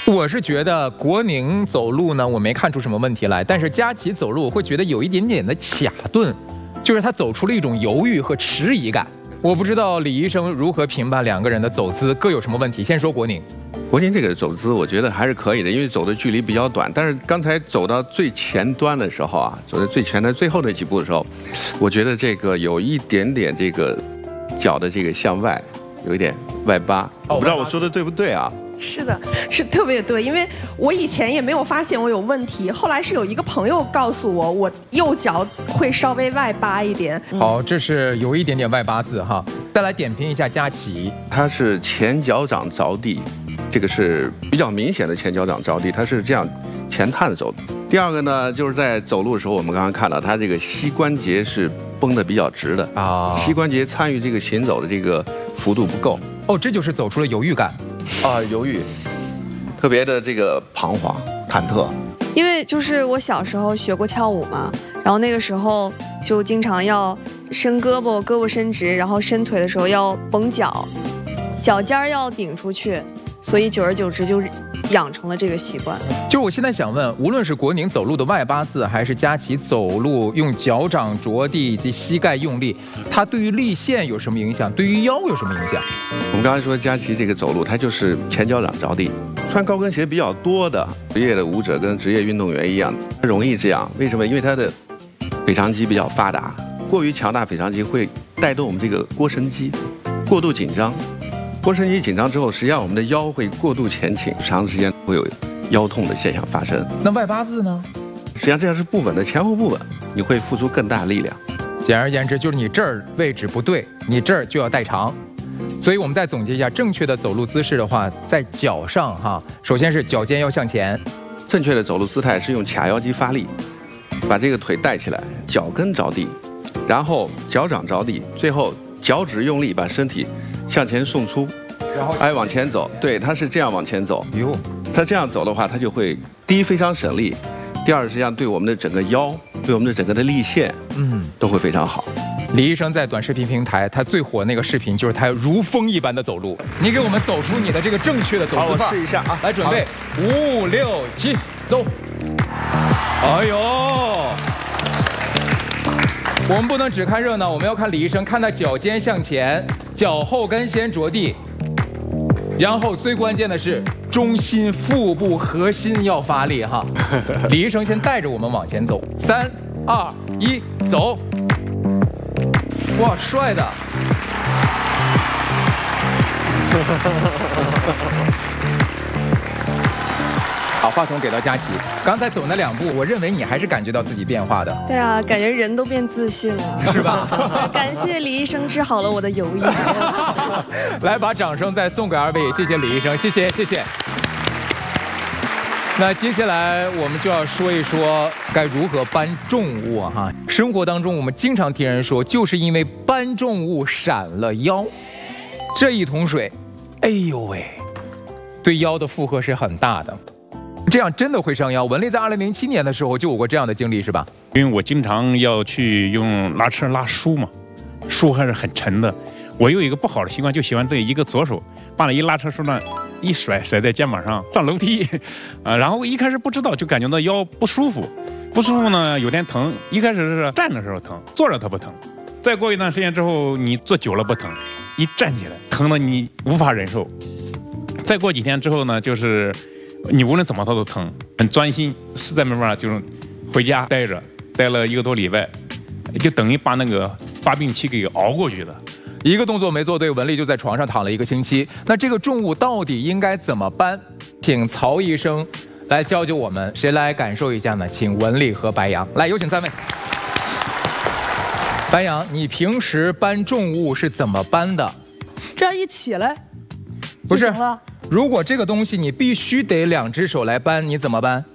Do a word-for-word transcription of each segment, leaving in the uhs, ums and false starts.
我是觉得国宁走路呢，我没看出什么问题来，但是佳琪走路我会觉得有一点点的卡顿，就是他走出了一种犹豫和迟疑感。我不知道李医生如何评判两个人的走姿各有什么问题。先说国宁， 国宁这个走姿我觉得还是可以的，因为走的距离比较短，但是刚才走到最前端的时候啊，走在最前端最后的几步的时候，我觉得这个有一点点这个脚的这个向外有一点外八，我不知道我说的对不对啊？ 是的，是特别对，因为我以前也没有发现我有问题，后来是有一个朋友告诉我，我右脚会稍微外八一点。 好，这是有一点点外八字哈。再来点评一下佳琪， 他是前脚掌着地，这个是比较明显的前脚掌着地，他是这样前探走的。第二个呢，就是在走路的时候，我们刚刚看到他这个膝关节是绷得比较直的啊，膝关节参与这个行走的这个幅度不够。 哦，这就是走出了犹豫感。 啊，犹豫，特别的这个彷徨、忐忑。 因为就是我小时候学过跳舞嘛，然后那个时候就经常要伸胳膊，胳膊伸直，然后伸腿的时候要绷脚，脚尖儿要顶出去，所以久而久之就养成了这个习惯。 就我现在想问，无论是国宁走路的外八字，还是佳琪走路用脚掌着地以及膝盖用力，它对于力线有什么影响？对于腰有什么影响？ 我们刚才说佳琪这个走路，它就是前脚掌着地。穿高跟鞋比较多的职业的舞者跟职业运动员一样，容易这样。为什么？因为他的腓肠肌比较发达，过于强大腓肠肌会带动我们这个腘绳肌过度紧张。腘绳肌紧张之后，实际上我们的腰会过度前倾，长时间会有腰痛的现象发生。 那外八字呢？ 实际上这样是不稳的，前后不稳，你会付出更大力量。 简而言之，就是你这儿位置不对，你这儿就要代偿。所以我们再总结一下，正确的走路姿势的话，在脚上哈，首先是脚尖要向前。 正确的走路姿态是用髂腰肌发力，把这个腿带起来，脚跟着地，然后脚掌着地，最后脚趾用力把身体向前送出，然后哎往前走。对，它是这样往前走。哟，它这样走的话，它就会第一非常省力，第二实际上对我们的整个腰，对我们的整个的力线，嗯，都会非常好。 李医生在短视频平台，他最火那个视频就是他如风一般的走路。你给我们走出你的这个正确的走姿范儿。 我试一下啊， 来准备，五六七，走。哎呦，我们不能只看热闹，我们要看李医生，看他脚尖向前，脚后跟先着地，然后最关键的是中心腹部核心要发力哈。李医生先带着我们往前走，三二一，走。哇，帅的！好，话筒给到佳琪。刚才走那两步，我认为你还是感觉到自己变化的。 对啊，感觉人都变自信了， 是吧？ 感谢李医生治好了我的犹豫。 来，把掌声再送给二位，谢谢李医生，谢谢谢谢。那接下来我们就要说一说该如何搬重物啊哈。生活当中我们经常听人说，就是因为搬重物闪了腰。这一桶水，哎呦喂，对腰的负荷是很大的，这样真的会伤腰。文丽在二零零七年的时候就有过这样的经历是吧？ 因为我经常要去用拉车拉书嘛，书还是很沉的。我有一个不好的习惯，就喜欢这一个左手把那一拉车书呢一甩，甩在肩膀上上楼梯，啊，然后一开始不知道，就感觉到腰不舒服，不舒服呢有点疼。一开始是站的时候疼，坐着它不疼，再过一段时间之后，你坐久了不疼，一站起来疼的你无法忍受。再过几天之后呢，就是你无论怎么它都疼，很钻心，实在没办法就是回家待着，待了一个多礼拜，就等于把那个发病期给熬过去的。 一个动作没做对，文丽就在床上躺了一个星期。那这个重物到底应该怎么搬？请曹医生来教教我们。谁来感受一下呢？请文丽和白杨来，有请三位。白杨，你平时搬重物是怎么搬的？ 这样一起来不是就行了。 如果这个东西你必须得两只手来搬，你怎么搬？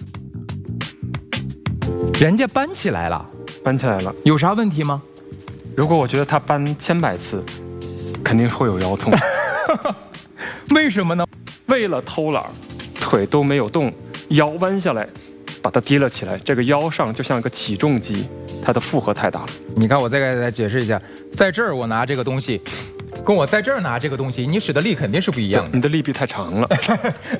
人家搬起来了， 搬起来了， 有啥问题吗？ 如果我觉得他搬千百次，肯定会有腰痛。 为什么呢？ 为了偷懒，腿都没有动，腰弯下来，把它提了起来。这个腰上就像一个起重机，它的负荷太大了。 你看，我再给大家解释一下，在这儿我拿这个东西，跟我在这儿拿这个东西，你使的力肯定是不一样的。 你的力臂太长了。